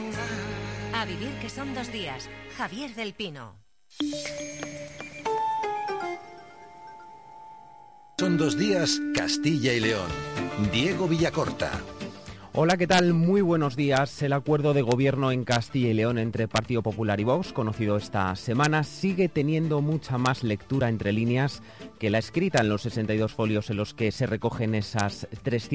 A vivir que son 2 días. Javier del Pino. Son 2 días Castilla y León. Diego Villacorta. Hola, ¿qué tal? Muy buenos días. El acuerdo de gobierno en Castilla y León entre Partido Popular y Vox, conocido esta semana, sigue teniendo mucha más lectura entre líneas que la escrita en los 62 folios en los que se recogen esas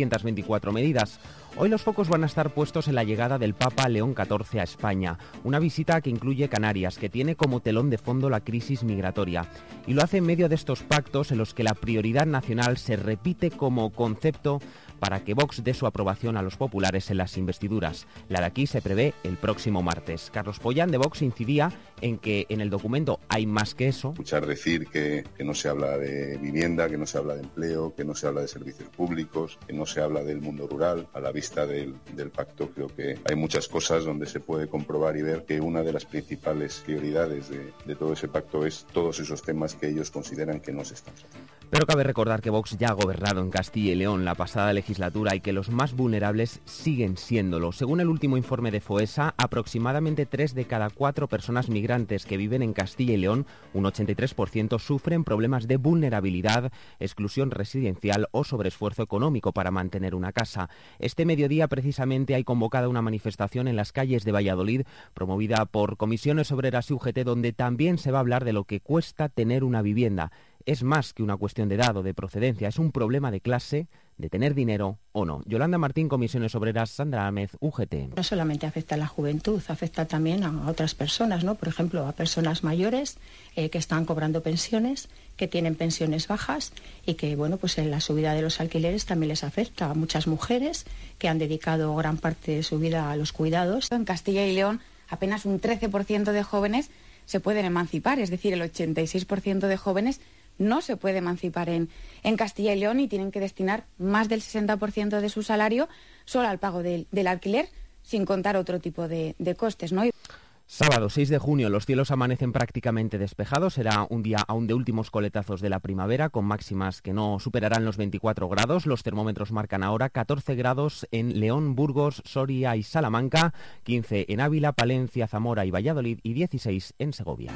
324 medidas. Hoy los focos van a estar puestos en la llegada del Papa León XIV a España, una visita que incluye Canarias, que tiene como telón de fondo la crisis migratoria. Y lo hace en medio de estos pactos en los que la prioridad nacional se repite como concepto para que Vox dé su aprobación a los populares en las investiduras. La de aquí se prevé el próximo martes. Carlos Pollán, de Vox, incidía en que en el documento hay más que eso. Escuchar decir que no se habla de vivienda, que no se habla de empleo, que no se habla de servicios públicos, que no se habla del mundo rural. A la vista del pacto, creo que hay muchas cosas donde se puede comprobar y ver que una de las principales prioridades de todo ese pacto es todos esos temas que ellos consideran que no se están tratando. Pero cabe recordar que Vox ya ha gobernado en Castilla y León la pasada legislatura y que los más vulnerables siguen siéndolo. Según el último informe de Foessa, aproximadamente 3 de cada 4 personas migrantes que viven en Castilla y León, un 83%, sufren problemas de vulnerabilidad, exclusión residencial o sobreesfuerzo económico para mantener una casa. Este mediodía precisamente hay convocada una manifestación en las calles de Valladolid, promovida por Comisiones Obreras y UGT, donde también se va a hablar de lo que cuesta tener una vivienda. Es más que una cuestión de edad o de procedencia, es un problema de clase, de tener dinero o no. Yolanda Martín, Comisiones Obreras, Sandra Ámez, UGT. No solamente afecta a la juventud, afecta también a otras personas, ¿no? Por ejemplo, a personas mayores que están cobrando pensiones, que tienen pensiones bajas y que, bueno, pues en la subida de los alquileres también les afecta a muchas mujeres que han dedicado gran parte de su vida a los cuidados. En Castilla y León, apenas un 13% de jóvenes se pueden emancipar, es decir, el 86% de jóvenes no se puede emancipar en Castilla y León y tienen que destinar más del 60% de su salario solo al pago del alquiler, sin contar otro tipo de costes, ¿no? Sábado 6 de junio, los cielos amanecen prácticamente despejados. Será un día aún de últimos coletazos de la primavera, con máximas que no superarán los 24 grados. Los termómetros marcan ahora 14 grados en León, Burgos, Soria y Salamanca, 15 en Ávila, Palencia, Zamora y Valladolid y 16 en Segovia.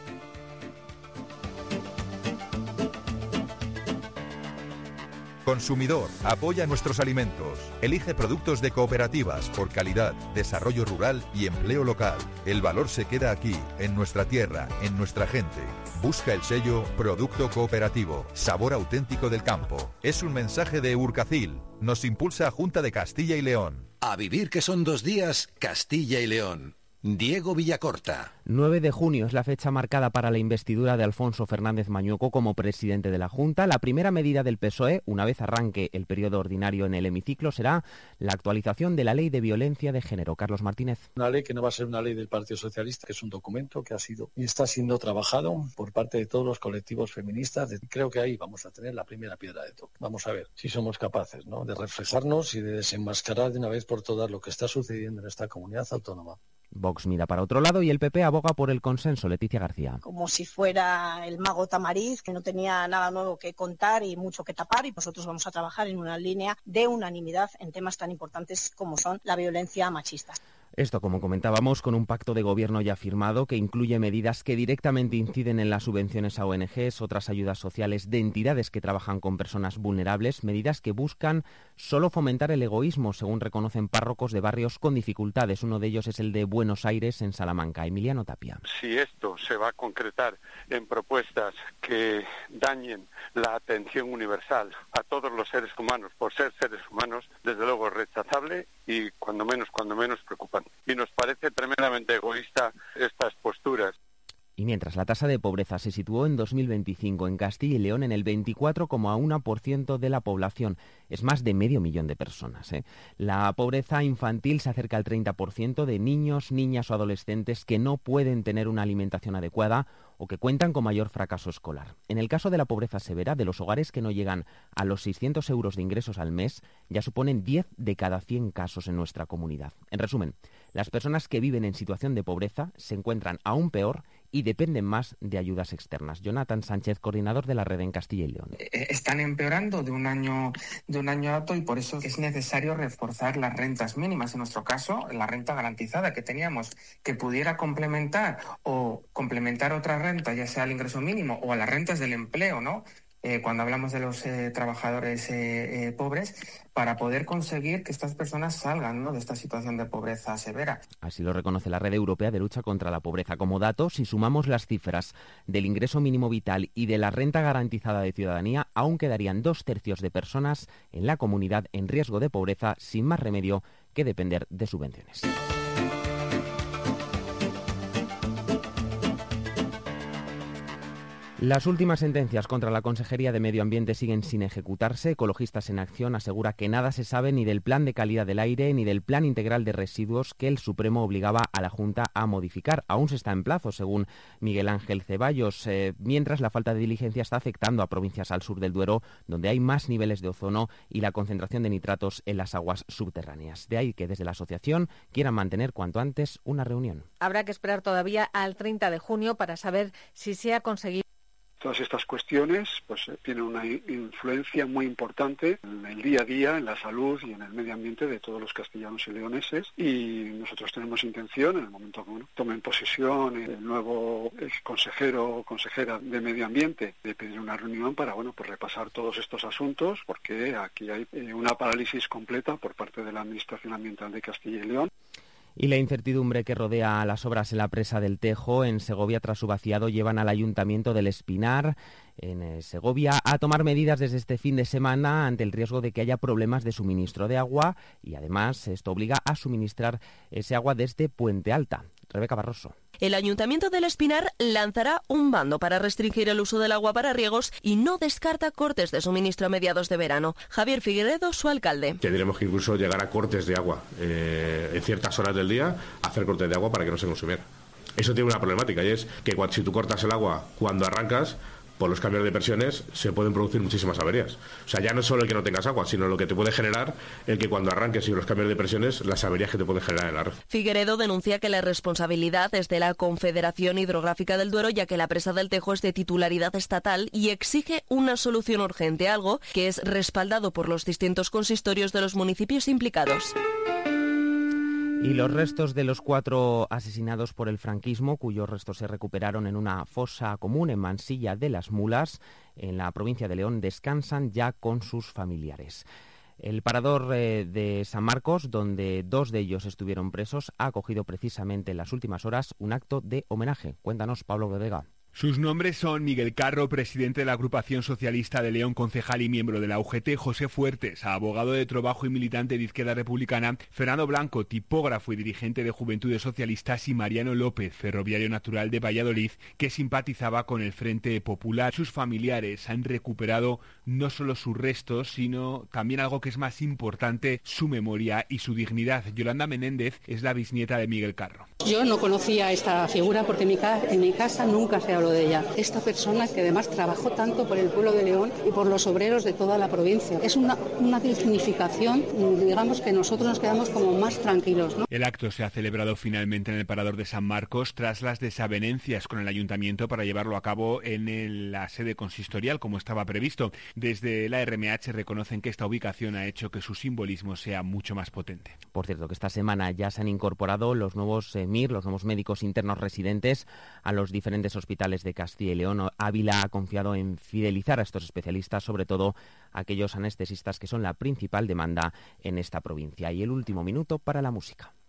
Consumidor, apoya nuestros alimentos. Elige productos de cooperativas por calidad, desarrollo rural y empleo local. El valor se queda aquí, en nuestra tierra, en nuestra gente. Busca el sello Producto Cooperativo, sabor auténtico del campo. Es un mensaje de Urcacil. Nos impulsa Junta de Castilla y León. A vivir que son 2 días Castilla y León. Diego Villacorta. 9 de junio es la fecha marcada para la investidura de Alfonso Fernández Mañueco como presidente de la Junta. La primera medida del PSOE, una vez arranque el periodo ordinario en el hemiciclo, será la actualización de la Ley de Violencia de Género. Carlos Martínez. Una ley que no va a ser una ley del Partido Socialista, que es un documento que ha sido y está siendo trabajado por parte de todos los colectivos feministas. Creo que ahí vamos a tener la primera piedra de toque. Vamos a ver si somos capaces, ¿no?, de reflejarnos y de desenmascarar de una vez por todas lo que está sucediendo en esta comunidad autónoma. Vox mira para otro lado y el PP aboga por el consenso. Leticia García. Como si fuera el mago Tamariz, que no tenía nada nuevo que contar y mucho que tapar, y nosotros vamos a trabajar en una línea de unanimidad en temas tan importantes como son la violencia machista. Esto, como comentábamos, con un pacto de gobierno ya firmado que incluye medidas que directamente inciden en las subvenciones a ONGs, otras ayudas sociales de entidades que trabajan con personas vulnerables, medidas que buscan solo fomentar el egoísmo, según reconocen párrocos de barrios con dificultades. Uno de ellos es el de Buenos Aires, en Salamanca. Emiliano Tapia. Si esto se va a concretar en propuestas que dañen la atención universal a todos los seres humanos por ser seres humanos, desde luego es rechazable y cuando menos preocupante. Y nos parece tremendamente egoísta estas posturas. Y mientras la tasa de pobreza se situó en 2025 en Castilla y León en el 24,1% de la población, es más de medio millón de personas. La pobreza infantil se acerca al 30% de niños, niñas o adolescentes que no pueden tener una alimentación adecuada o que cuentan con mayor fracaso escolar. En el caso de la pobreza severa, de los hogares que no llegan a los 600 euros de ingresos al mes, ya suponen 10 de cada 100 casos en nuestra comunidad. En resumen, las personas que viven en situación de pobreza se encuentran aún peor y dependen más de ayudas externas. Jonathan Sánchez, coordinador de la red en Castilla y León. Están empeorando de un año a otro, y por eso es necesario reforzar las rentas mínimas. En nuestro caso, la renta garantizada que teníamos, que pudiera complementar otra renta, ya sea al ingreso mínimo o a las rentas del empleo, ¿no? Cuando hablamos de los trabajadores pobres, para poder conseguir que estas personas salgan, ¿no?, de esta situación de pobreza severa. Así lo reconoce la Red Europea de Lucha contra la Pobreza. Como dato, si sumamos las cifras del ingreso mínimo vital y de la renta garantizada de ciudadanía, aún quedarían 2/3 de personas en la comunidad en riesgo de pobreza, sin más remedio que depender de subvenciones. Las últimas sentencias contra la Consejería de Medio Ambiente siguen sin ejecutarse. Ecologistas en Acción asegura que nada se sabe ni del Plan de Calidad del Aire ni del Plan Integral de Residuos que el Supremo obligaba a la Junta a modificar. Aún se está en plazo, según Miguel Ángel Ceballos, mientras la falta de diligencia está afectando a provincias al sur del Duero, donde hay más niveles de ozono y la concentración de nitratos en las aguas subterráneas. De ahí que desde la asociación quieran mantener cuanto antes una reunión. Habrá que esperar todavía al 30 de junio para saber si se ha conseguido. Todas estas cuestiones pues tienen una influencia muy importante en el día a día, en la salud y en el medio ambiente de todos los castellanos y leoneses, y nosotros tenemos intención, en el momento que tomen posesión el nuevo consejero o consejera de Medio Ambiente, de pedir una reunión para pues repasar todos estos asuntos, porque aquí hay una parálisis completa por parte de la Administración Ambiental de Castilla y León. Y la incertidumbre que rodea las obras en la presa del Tejo, en Segovia, tras su vaciado, llevan al Ayuntamiento del Espinar, en Segovia, a tomar medidas desde este fin de semana ante el riesgo de que haya problemas de suministro de agua, y además esto obliga a suministrar ese agua desde Puente Alta. Rebeca Barroso. El Ayuntamiento del Espinar lanzará un bando para restringir el uso del agua para riegos y no descarta cortes de suministro a mediados de verano. Javier Figueredo, su alcalde. Tendremos que incluso llegar a cortes de agua en ciertas horas del día, hacer cortes de agua para que no se consumiera. Eso tiene una problemática, y es que si tú cortas el agua cuando arrancas, por los cambios de presiones se pueden producir muchísimas averías. O sea, ya no es solo el que no tengas agua, sino lo que te puede generar el que cuando arranques y los cambios de presiones, las averías que te pueden generar en la red. Figueredo denuncia que la responsabilidad es de la Confederación Hidrográfica del Duero, ya que la presa del Tejo es de titularidad estatal y exige una solución urgente, algo que es respaldado por los distintos consistorios de los municipios implicados. Y los restos de los 4 asesinados por el franquismo, cuyos restos se recuperaron en una fosa común en Mansilla de las Mulas, en la provincia de León, descansan ya con sus familiares. El parador de San Marcos, donde 2 de ellos estuvieron presos, ha acogido precisamente en las últimas horas un acto de homenaje. Cuéntanos, Pablo Bodega. Sus nombres son Miguel Carro, presidente de la Agrupación Socialista de León, concejal y miembro de la UGT, José Fuertes, abogado de trabajo y militante de Izquierda Republicana, Fernando Blanco, tipógrafo y dirigente de Juventudes Socialistas, y Mariano López, ferroviario natural de Valladolid, que simpatizaba con el Frente Popular. Sus familiares han recuperado no solo sus restos, sino también algo que es más importante, su memoria y su dignidad. Yolanda Menéndez es la bisnieta de Miguel Carro. Yo no conocía esta figura porque en mi casa nunca se habló de ella. Esta persona que además trabajó tanto por el pueblo de León y por los obreros de toda la provincia. Es una dignificación, digamos, que nosotros nos quedamos como más tranquilos, ¿no? El acto se ha celebrado finalmente en el parador de San Marcos tras las desavenencias con el ayuntamiento para llevarlo a cabo en la sede consistorial como estaba previsto. Desde la RMH reconocen que esta ubicación ha hecho que su simbolismo sea mucho más potente. Por cierto, que esta semana ya se han incorporado los nuevos los nuevos médicos internos residentes a los diferentes hospitales de Castilla y León. Ávila ha confiado en fidelizar a estos especialistas, sobre todo aquellos anestesistas que son la principal demanda en esta provincia. Y el último minuto para la música.